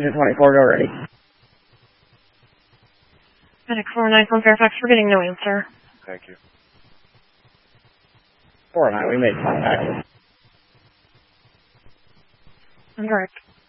24, go ready. Medic 49 from Fairfax, we're getting no answer. Thank you. 49, we made contact. Direct.